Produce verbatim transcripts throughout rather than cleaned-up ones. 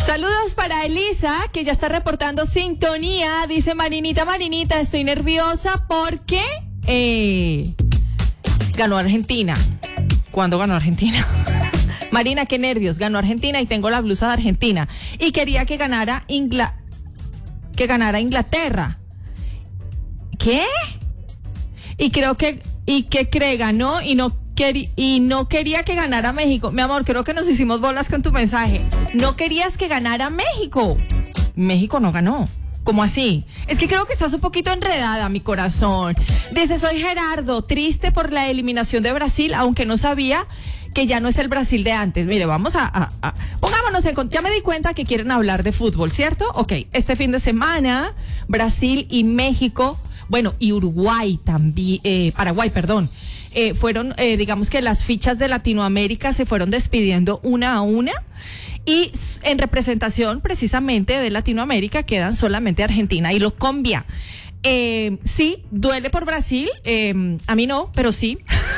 Saludos para Elisa, que ya está reportando sintonía. Dice Marinita, Marinita, estoy nerviosa porque eh, ganó Argentina. ¿Cuándo ganó Argentina? Marina, qué nervios. Ganó Argentina y tengo la blusa de Argentina. Y quería que ganara Ingla... que ganara Inglaterra. ¿Qué? Y creo que... ¿Y qué cree? Ganó y no... Queri- y no quería que ganara México. Mi amor, creo que nos hicimos bolas con tu mensaje. No querías que ganara México. México no ganó. ¿Cómo así? Es que creo que estás un poquito enredada, mi corazón. Dice, soy Gerardo, triste por la eliminación de Brasil, aunque no sabía que ya no es el Brasil de antes. Mire, vamos a... a, a pongámonos en... Ya me di cuenta que quieren hablar de fútbol, ¿cierto? Ok, este fin de semana, Brasil y México, bueno, y Uruguay también, eh, Paraguay, perdón. Eh, fueron, eh, digamos que las fichas de Latinoamérica se fueron despidiendo una a una y en representación precisamente de Latinoamérica quedan solamente Argentina y Colombia. Eh, sí, duele por Brasil, eh, a mí no, pero sí.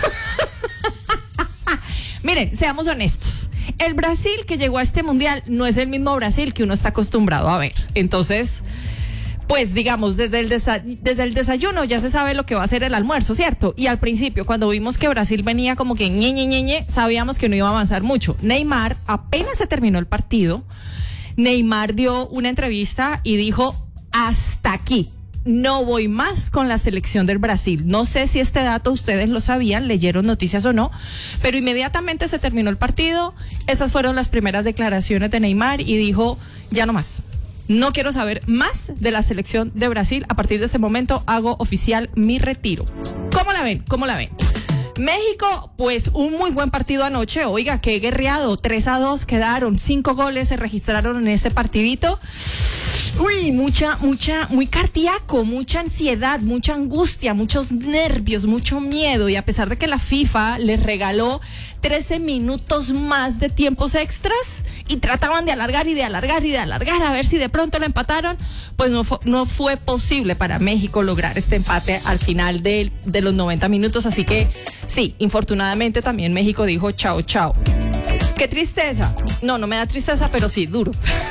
Miren, seamos honestos. El Brasil que llegó a este mundial no es el mismo Brasil que uno está acostumbrado a ver. Entonces... pues digamos, desde el, desa- desde el desayuno ya se sabe lo que va a ser el almuerzo, ¿cierto? Y al principio, cuando vimos que Brasil venía como que ñe, ñe, ñe, ñe, sabíamos que no iba a avanzar mucho. Neymar, apenas se terminó el partido, Neymar dio una entrevista y dijo, hasta aquí, no voy más con la selección del Brasil. No sé si este dato ustedes lo sabían, leyeron noticias o no, pero inmediatamente se terminó el partido, esas fueron las primeras declaraciones de Neymar y dijo, ya no más. No quiero saber más de la selección de Brasil. A partir de ese momento hago oficial mi retiro. ¿Cómo la ven? ¿Cómo la ven? México, pues un muy buen partido anoche. Oiga, qué guerreado. tres a dos quedaron. Cinco goles se registraron en ese partidito. Uy, mucha, mucha, muy cardíaco, mucha ansiedad, mucha angustia, muchos nervios, mucho miedo. Y a pesar de que la FIFA les regaló trece minutos más de tiempos extras y trataban de alargar y de alargar y de alargar a ver si de pronto lo empataron, pues no, fu- no fue posible para México lograr este empate al final de, de los noventa minutos. Así que sí, infortunadamente también México dijo chao, chao. Qué tristeza. No, no me da tristeza, pero sí, duro.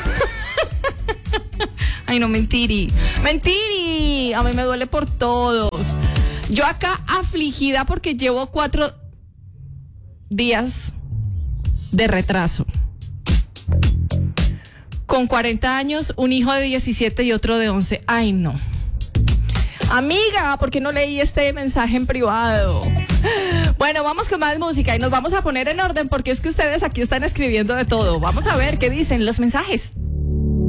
Ay, no, mentiri. Mentiri. A mí me duele por todos. Yo acá afligida porque llevo cuatro días de retraso. Con cuarenta años, un hijo de diecisiete y otro de once. Ay, no. Amiga, ¿por qué no leí este mensaje en privado? Bueno, vamos con más música y nos vamos a poner en orden porque es que ustedes aquí están escribiendo de todo. Vamos a ver qué dicen los mensajes.